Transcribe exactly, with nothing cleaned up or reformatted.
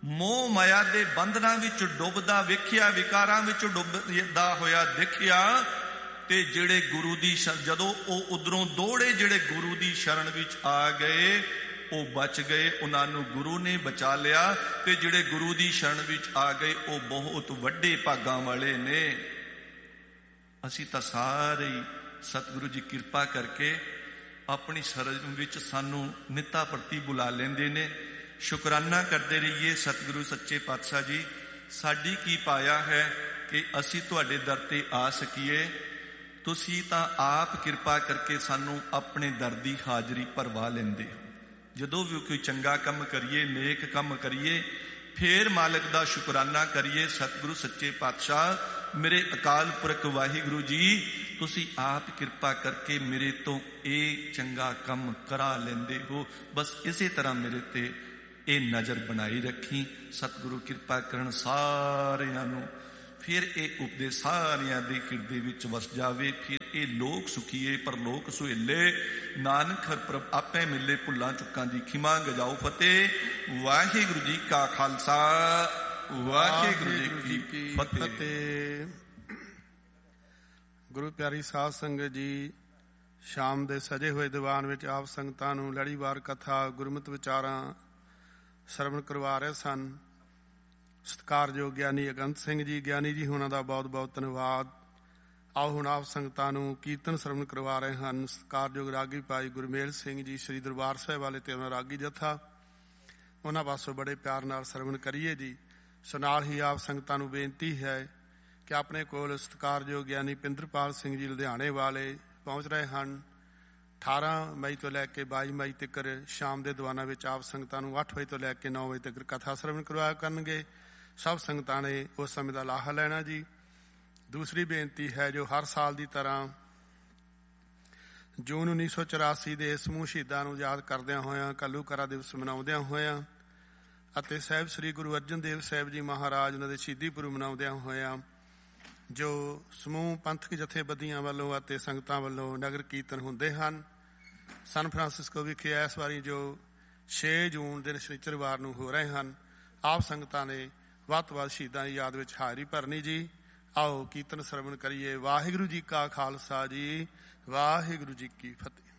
ਮੋਹ ਮਾਇਆ ਦੇ ਬੰਧਨਾਂ ਵਿੱਚ ਡੁੱਬਦਾ ਵੇਖਿਆ, ਵਿਕਾਰਾਂ ਵਿੱਚ ਡੁੱਬਦਾ ਹੋਇਆ ਦੇਖਿਆ। ਤੇ ਜਿਹੜੇ ਗੁਰੂ ਦੀ ਜਦੋਂ ਉਹ ਉਧਰੋਂ ਦੌੜੇ, ਜਿਹੜੇ ਗੁਰੂ ਦੀ ਸ਼ਰਨ ਵਿੱਚ ਆ ਗਏ ਉਹ ਬਚ ਗਏ, ਉਹਨਾਂ ਨੂੰ ਗੁਰੂ ਨੇ ਬਚਾ ਲਿਆ। ਤੇ ਜਿਹੜੇ ਗੁਰੂ ਦੀ ਸ਼ਰਨ ਵਿੱਚ ਆ ਗਏ ਉਹ ਬਹੁਤ ਵੱਡੇ ਭਾਗਾਂ ਵਾਲੇ ਨੇ। ਅਸੀਂ ਤਾਂ ਸਾਰੇ ਹੀ ਸਤਿਗੁਰੂ ਜੀ ਕਿਰਪਾ ਕਰਕੇ ਆਪਣੀ ਸ਼ਰਨ ਵਿੱਚ ਸਾਨੂੰ ਨਿੱਤਾ ਪ੍ਰਤੀ ਬੁਲਾ ਲੈਂਦੇ ਨੇ। ਸ਼ੁਕਰਾਨਾ ਕਰਦੇ ਰਹੀਏ ਸਤਿਗੁਰੂ ਸੱਚੇ ਪਾਤਸ਼ਾਹ ਜੀ, ਸਾਡੀ ਕੀ ਪਾਇਆ ਹੈ ਕਿ ਅਸੀਂ ਤੁਹਾਡੇ ਦਰ ਤੇ ਆ ਸਕੀਏ। ਤੁਸੀਂ ਤਾਂ ਆਪ ਕਿਰਪਾ ਕਰਕੇ ਸਾਨੂੰ ਆਪਣੇ ਦਰ ਦੀ ਹਾਜ਼ਰੀ ਭਰਵਾ ਲੈਂਦੇ ਹੋ। ਜਦੋਂ ਵੀ ਕੋਈ ਚੰਗਾ ਕੰਮ ਕਰੀਏ, ਨੇਕ ਕੰਮ ਕਰੀਏ, ਫੇਰ ਮਾਲਕ ਦਾ ਸ਼ੁਕਰਾਨਾ ਕਰੀਏ। ਸਤਿਗੁਰੂ ਸੱਚੇ ਪਾਤਸ਼ਾਹ ਮੇਰੇ ਅਕਾਲ ਪੁਰਖ ਵਾਹਿਗੁਰੂ ਜੀ, ਤੁਸੀਂ ਆਪ ਕਿਰਪਾ ਕਰਕੇ ਮੇਰੇ ਤੋਂ ਇਹ ਚੰਗਾ ਕੰਮ ਕਰਾ ਲੈਂਦੇ ਹੋ। ਬਸ ਇਸੇ ਤਰ੍ਹਾਂ ਮੇਰੇ ਤੇ ਇਹ ਨਜ਼ਰ ਬਣਾਈ ਰੱਖੀ। ਸਤਿਗੁਰੂ ਕਿਰਪਾ ਕਰਨ ਸਾਰਿਆਂ ਨੂੰ, ਫਿਰ ਇਹ ਉਪਦੇਸ਼ ਸਾਰਿਆਂ ਦੇ ਹਿਰਦੇ ਵਿੱਚ ਵਸ ਜਾਵੇ। ਫਿਰ ਇਹ ਲੋਕ ਸੁਖੀਏ ਪਰਲੋਕ ਸੁਹੇਲੇ, ਨਾਨਕ ਹਰ ਪ੍ਰਭ ਆਪੇ ਮਿਲੇ, ਭੁੱਲਾਂ ਚੁੱਕਾਂ ਦੀ ਖਿਮਾ ਗਜਾਓ ਫਤਿਹ। ਵਾਹਿਗੁਰੂ ਜੀ ਕਾ ਖਾਲਸਾ, ਵਾਹਿਗੁਰੂ ਜੀ ਕੀ ਫਤਿਹ। ਗੁਰੂ ਪਿਆਰੀ ਸਾਧ ਸੰਗਤ ਜੀ, ਸ਼ਾਮ ਦੇ ਸਜੇ ਹੋਏ ਦੀਵਾਨ ਵਿੱਚ ਆਪ ਸੰਗਤਾਂ ਨੂੰ ਲੜੀਵਾਰ ਕਥਾ, ਗੁਰਮਤਿ ਵਿਚਾਰਾਂ ਸਰਵਣ ਕਰਵਾ ਰਹੇ ਸਨ। ਸਤਿਕਾਰਯੋਗ ਗਿਆਨੀ ਅਗੰਤ ਸਿੰਘ ਜੀ, ਗਿਆਨੀ ਜੀ ਉਹਨਾਂ ਦਾ ਬਹੁਤ ਬਹੁਤ ਧੰਨਵਾਦ। ਆਓ ਹੁਣ ਆਪ ਸੰਗਤਾਂ ਨੂੰ ਕੀਰਤਨ ਸਰਵਣ ਕਰਵਾ ਰਹੇ ਹਨ ਸਤਿਕਾਰਯੋਗ ਰਾਗੀ ਭਾਈ ਗੁਰਮੇਲ ਸਿੰਘ ਜੀ, ਸ੍ਰੀ ਦਰਬਾਰ ਸਾਹਿਬ ਵਾਲੇ ਤੇ ਉਹਨਾਂ ਰਾਗੀ ਜਥਾ। ਉਹਨਾਂ ਪਾਸੋਂ ਬੜੇ ਪਿਆਰ ਨਾਲ ਸਰਵਣ ਕਰੀਏ ਜੀ। ਸੋ ਨਾਲ ਹੀ ਆਪ ਸੰਗਤਾਂ ਨੂੰ ਬੇਨਤੀ ਹੈ ਕਿ ਆਪਣੇ ਕੋਲ ਸਤਿਕਾਰਯੋਗ ਗਿਆਨੀ ਪਿੰਦਰਪਾਲ ਸਿੰਘ ਜੀ ਲੁਧਿਆਣੇ ਵਾਲੇ ਪਹੁੰਚ ਰਹੇ ਹਨ। ਅਠਾਰਾਂ ਮਈ ਤੋਂ ਲੈ ਕੇ ਬਾਈ ਮਈ ਤੱਕ ਸ਼ਾਮ ਦੇ ਦੀਵਾਨਾਂ ਵਿੱਚ ਆਪ ਸੰਗਤਾਂ ਨੂੰ ਅੱਠ ਵਜੇ ਤੋਂ ਲੈ ਕੇ ਨੌ ਵਜੇ ਤੱਕ ਕਥਾ ਸਰਵਣ ਕਰਵਾਇਆ ਕਰਨਗੇ। ਸਭ ਸੰਗਤਾਂ ਨੇ ਉਸ ਸਮੇਂ ਦਾ ਲਾਹਾ ਲੈਣਾ ਜੀ। ਦੂਸਰੀ ਬੇਨਤੀ ਹੈ, ਜੋ ਹਰ ਸਾਲ ਦੀ ਤਰ੍ਹਾਂ ਜੂਨ ਉੱਨੀ ਸੌ ਚੁਰਾਸੀ ਦੇ ਸਮੂਹ ਸ਼ਹੀਦਾਂ ਨੂੰ ਯਾਦ ਕਰਦਿਆਂ ਹੋਇਆਂ, ਘੱਲੂਘਾਰਾ ਦਿਵਸ ਮਨਾਉਂਦਿਆਂ ਹੋਇਆਂ ਅਤੇ ਸਾਹਿਬ ਸ੍ਰੀ ਗੁਰੂ ਅਰਜਨ ਦੇਵ ਸਾਹਿਬ ਜੀ ਮਹਾਰਾਜ ਉਹਨਾਂ ਦੇ ਸ਼ਹੀਦੀ ਪੁਰਬ ਮਨਾਉਂਦਿਆਂ ਹੋਇਆਂ ਜੋ ਸਮੂਹ ਪੰਥਕ ਜਥੇਬੰਦੀਆਂ ਵੱਲੋਂ ਅਤੇ ਸੰਗਤਾਂ ਵੱਲੋਂ ਨਗਰ ਕੀਰਤਨ ਹੁੰਦੇ ਹਨ। ਸਨ ਫਰਾਂਸਿਸਕੋ ਵਿਖੇ ਇਸ ਵਾਰੀ ਜੋ ਛੇ ਜੂਨ ਦਿਨ ਸ਼ਨੀਚਰਵਾਰ ਨੂੰ ਹੋ ਰਹੇ ਹਨ। ਆਪ ਸੰਗਤਾਂ ਨੇ ਵੱਧ ਤੋਂ ਵੱਧ ਸ਼ਹੀਦਾਂ ਦੀ ਯਾਦ ਵਿੱਚ ਹਾਜ਼ਰੀ ਭਰਨੀ ਜੀ। ਆਓ ਕੀਰਤਨ ਸਰਵਣ ਕਰੀਏ। ਵਾਹਿਗੁਰੂ ਜੀ ਕਾ ਖਾਲਸਾ ਜੀ, ਵਾਹਿਗੁਰੂ ਜੀ ਕੀ ਫਤਿਹ।